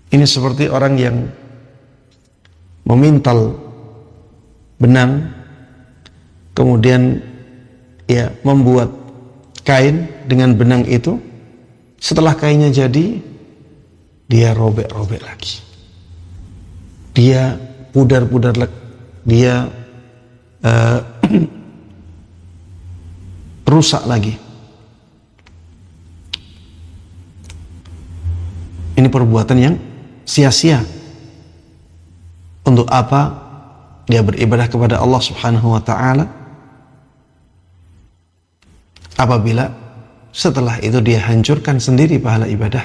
Ini seperti orang yang memintal benang, kemudian membuat kain dengan benang itu. Setelah kainnya jadi, dia robek-robek lagi, dia pudar-pudar lagi, dia rusak lagi. Ini perbuatan yang sia-sia. Untuk apa dia beribadah kepada Allah Subhanahu wa ta'ala apabila setelah itu dia hancurkan sendiri pahala ibadah.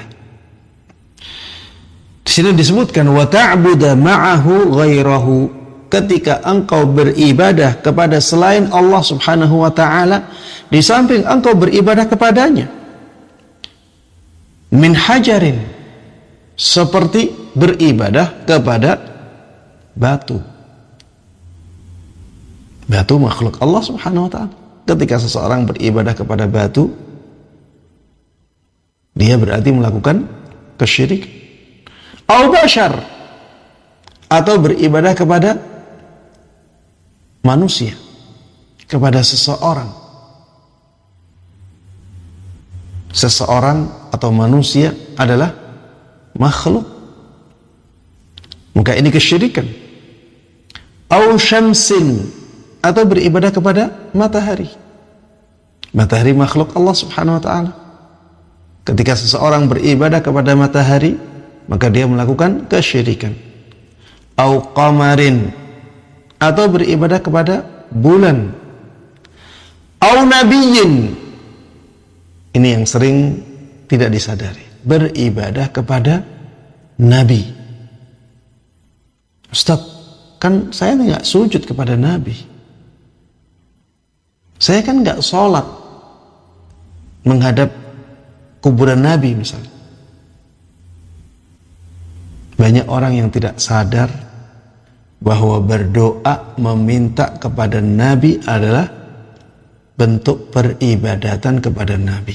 Di sini disebutkan wa ta'budu ma'ahu ghairahu, ketika engkau beribadah kepada selain Allah Subhanahu wa ta'ala, di samping engkau beribadah kepadanya, min hajarin, seperti beribadah kepada batu. Batu makhluk Allah Subhanahu wa ta'ala. Ketika seseorang beribadah kepada batu, dia berarti melakukan kesyirikan. Au bashar, atau beribadah kepada manusia, kepada seseorang. Seseorang atau manusia adalah makhluk, maka ini kesyirikan. Au syamsin, atau beribadah kepada matahari. Matahari makhluk Allah Subhanahu wa ta'ala. Ketika seseorang beribadah kepada matahari, maka dia melakukan kesyirikan. Au qamarin, atau beribadah kepada bulan. Au nabiyyin, ini yang sering tidak disadari, beribadah kepada nabi. Ustaz, kan saya nggak sujud kepada nabi, saya kan nggak sholat menghadap kuburan nabi misalnya. Banyak orang yang tidak sadar bahwa berdoa meminta kepada nabi adalah bentuk peribadatan kepada nabi.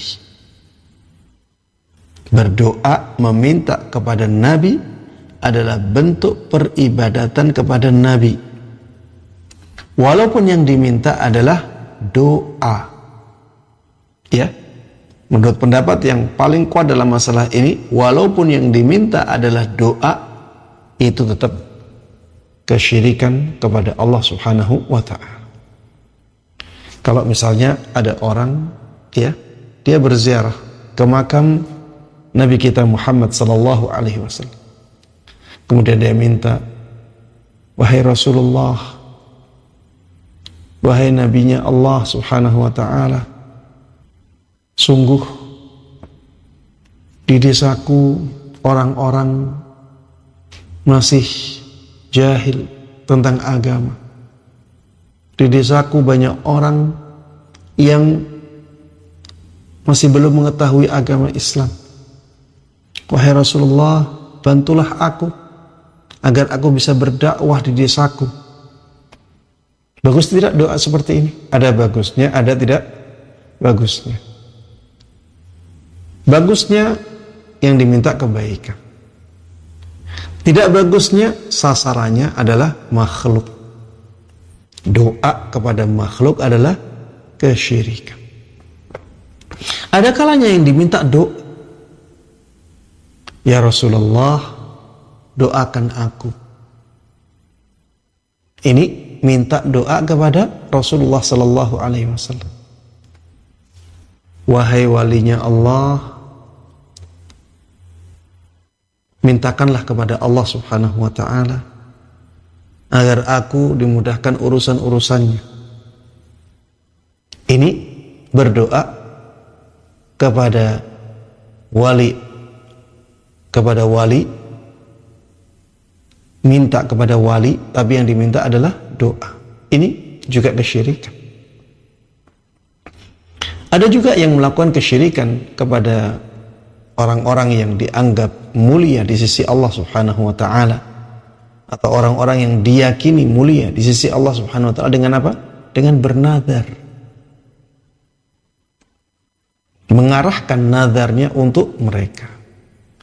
Berdoa meminta kepada nabi adalah bentuk peribadatan kepada nabi, walaupun yang diminta adalah doa. Ya, menurut pendapat yang paling kuat dalam masalah ini, walaupun yang diminta adalah doa, itu tetap kesyirikan kepada Allah Subhanahu wa ta'ala. Kalau misalnya ada orang, dia berziarah ke makam Nabi kita Muhammad sallallahu alaihi wasallam, kemudian dia minta, wahai Rasulullah, wahai nabinya Allah Subhanahu wa ta'ala, sungguh di desaku orang-orang masih jahil tentang agama. Di desaku banyak orang yang masih belum mengetahui agama Islam. Wahai Rasulullah, bantulah aku agar aku bisa berdakwah di desaku. Bagus tidak doa seperti ini? Ada bagusnya, ada tidak bagusnya. Bagusnya yang diminta kebaikan. Tidak bagusnya sasarannya adalah makhluk. Doa kepada makhluk adalah kesyirikan. Ada kalanya yang diminta doa. Ya Rasulullah, doakan aku. Ini minta doa kepada Rasulullah sallallahu alaihi wasallam. Wahai walinya Allah, mintakanlah kepada Allah Subhanahu wa ta'ala agar aku dimudahkan urusan-urusannya. Ini berdoa kepada wali, minta kepada wali, tapi yang diminta adalah doa. Ini juga kesyirikan. Ada juga yang melakukan kesyirikan kepada orang-orang yang dianggap mulia di sisi Allah Subhanahu wa ta'ala, atau orang-orang yang diyakini mulia di sisi Allah Subhanahu wa ta'ala dengan apa? Dengan bernadar. Mengarahkan nadarnya untuk mereka.